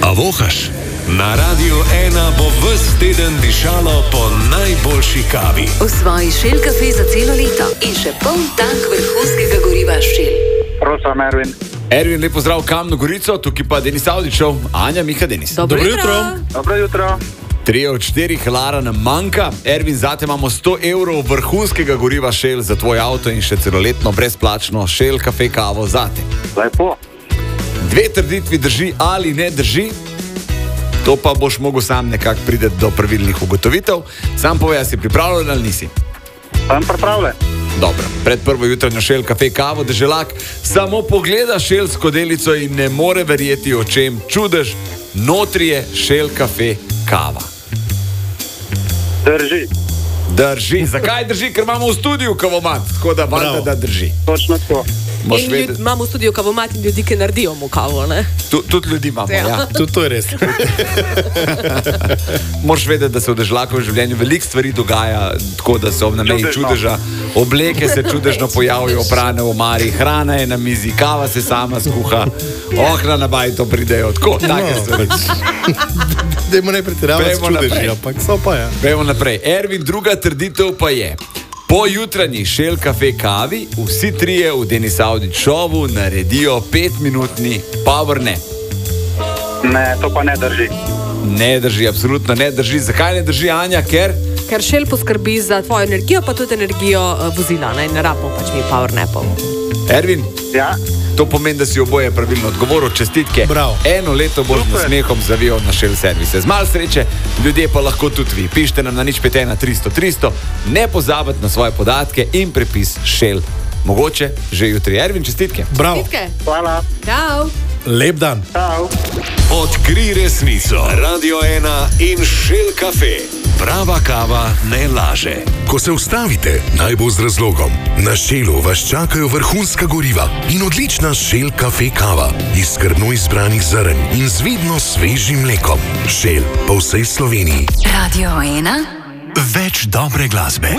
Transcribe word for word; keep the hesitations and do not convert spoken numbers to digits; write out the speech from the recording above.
A vohaš? Na Radiu ena bo ves teden dišalo po najboljši kavi. V svoji Shell kafe za celo leto in še poln tank vrhunskega goriva Shell. Prosim, Ervin. Ervin, lepo zdrav, Kamno Gorico, tukaj pa Denis Avdičov, Anja, Miha, Denis. Dobro, Dobro jutro. Dobro jutro. Tri od štirih Lara nam manjka. Ervin, zate imamo sto evrov vrhunskega goriva Shell za tvoj avto in še celoletno brezplačno Shell kafe kavo zate. Lepo. Dve trditvi drži ali ne drži, to pa boš mogel sam nekako priti do pravilnih ugotovitev. Sam povej, si pripravljen ali nisi? Sem pripravljen. Dobro, pred prvo jutranjo Shell kafe kavo Deželak samo pogleda Shell skodelico in ne more verjeti, o čem čudež. Notri je Shell kafe kava. Drži. Drži. Zakaj drži? Ker imamo v studiu kavomat, tako da valjda, da drži. Točno tako. Moš In vedeti- ljud, imamo v studiu kavomat in ljudi, ki naredijo mu kavo, ne? Tu- Tudi ljudi imamo, Ja. ja. Tudi to je res. Moraš vedeti, da se v Deželakovem življenju veliko stvari dogaja, tako da so na meji Čudežno. čudeža. Obleke se čudežno pojavijo, prane v omari, hrana je na mizi, kava se sama skuha, okna na bajto pridejo, tako, take No. stvari. Dajmo ne pretiravati s Gremo naprej. čudeži, ampak so pa ja. Gremo naprej. Ervin, druga trditev pa je: po jutranji Shell kafe kavi vsi trije v Denis Avdić šovu naredijo petminutni power nap. Ne, to pa ne drži. Ne drži, absolutno ne drži. Zakaj ne drži, Anja? Ker Ker Shell poskrbi za tvojo energijo, pa tudi energijo uh, vozila, ne? Ne rabimo pač mi power napov. Ervin, Ja, to pomeni, da si oboje pravilno odgovoril. Čestitke. Bravo. Eno leto boš z Super. smehom zavijal na Shell servise. Z malo sreče, ljudje pa lahko tudi vi. Pišite nam na nič pet ena tristo tristo, ne pozabite na svoje podatke in prepis Shell. Mogoče že jutri. Ervin, čestitke. Bravo, Čestitke. hvala. Čau. lep dan. Čau. Odkrij resnico. Radio ena in Shell kafe. Prava kava ne laže. Ko se ustavite, naj bo z razlogom. Na Shellu vas čakajo vrhunska goriva in odlična Shell kafe kava iz skrbno izbranih zrn in z vidno svežim mlekom. Shell po vsej Sloveniji. Radio ena. Več dobre glasbe.